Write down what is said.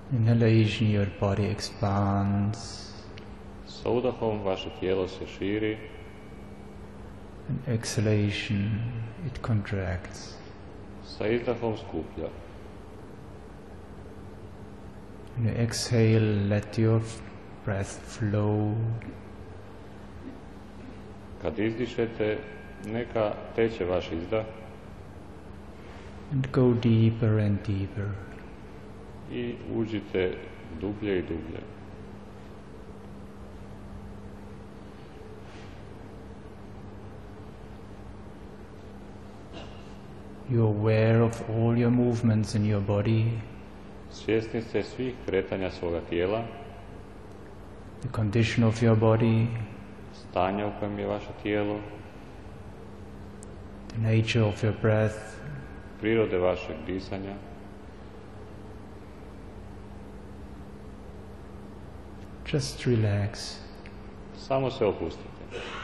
Inhalation, your body expands. Sa udahom vaše tijelo se širi. And exhalation, it contracts. Sa izdahom skuplja. When you exhale, let your breath flow. Kad izdišete, neka teče vaš izdah. And go deeper and deeper. I uđite dublje i dublje. You're aware of all your movements in your body. Svjesni ste svih kretanja svoga tijela. The condition of your body. Stanja u kojem je vaše tijelo. The nature of your breath. Prirode vašeg disanja. Just relax. Samo se opustite.